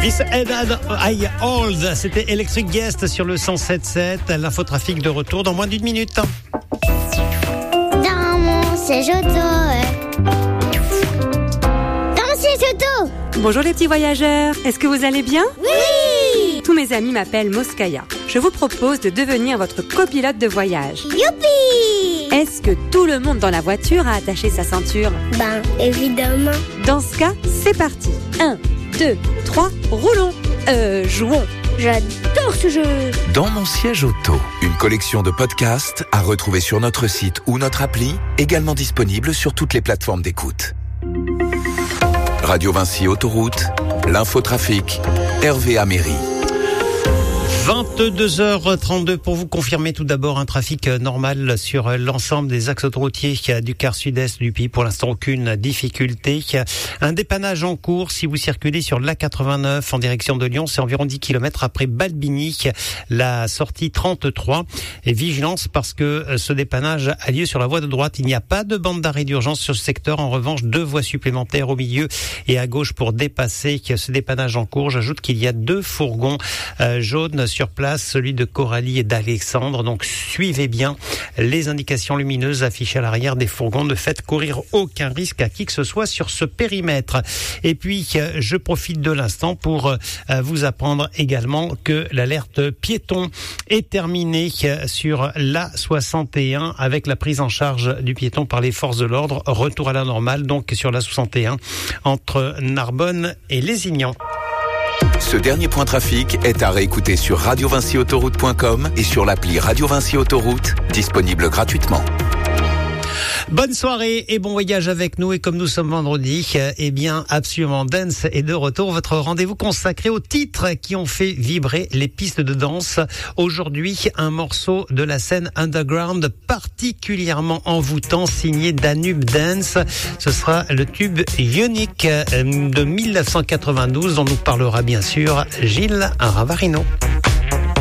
This Head I Hold, c'était Electric Guest sur le 107.7. L'infotrafic de retour dans moins d'une minute. Dans mon siège auto. Dans mon siège auto. Bonjour les petits voyageurs, est-ce que vous allez bien ? Oui. Tous mes amis m'appellent Moskaya. Je vous propose de devenir votre copilote de voyage. Youpi. Est-ce que tout le monde dans la voiture a attaché sa ceinture ? Ben, évidemment. Dans ce cas, c'est parti. 1, 2, 3, roulons. Jouons. J'adore ce jeu. Dans mon siège auto, une collection de podcasts à retrouver sur notre site ou notre appli, également disponible sur toutes les plateformes d'écoute. Radio Vinci Autoroute, l'infotrafic, Hervé Améry. 22h32 pour vous confirmer tout d'abord un trafic normal sur l'ensemble des axes autoroutiers du quart sud-est du pays. Pour l'instant, aucune difficulté. Un dépannage en cours si vous circulez sur l'A89 en direction de Lyon. C'est environ 10 km après Balbigny, la sortie 33. Et vigilance parce que ce dépannage a lieu sur la voie de droite. Il n'y a pas de bande d'arrêt d'urgence sur ce secteur. En revanche, 2 voies supplémentaires au milieu et à gauche pour dépasser ce dépannage en cours. J'ajoute qu'il y a 2 fourgons jaunes sur place, celui de Coralie et d'Alexandre. Donc suivez bien les indications lumineuses affichées à l'arrière des fourgons. Ne faites courir aucun risque à qui que ce soit sur ce périmètre. Et puis je profite de l'instant pour vous apprendre également que l'alerte piéton est terminée sur l'A61 avec la prise en charge du piéton par les forces de l'ordre. Retour à la normale donc sur l'A61 entre Narbonne et Lézignan. Ce dernier point trafic est à réécouter sur radiovinciautoroute.com et sur l'appli Radio Vinci Autoroute, disponible gratuitement. Bonne soirée et bon voyage avec nous. Et comme nous sommes vendredi, eh bien, Absolument Dance est de retour. Votre rendez-vous consacré aux titres qui ont fait vibrer les pistes de danse. Aujourd'hui, un morceau de la scène underground particulièrement envoûtant signé Danube Dance. Ce sera le tube Unique de 1992 dont nous parlera bien sûr Gilles Ravarino.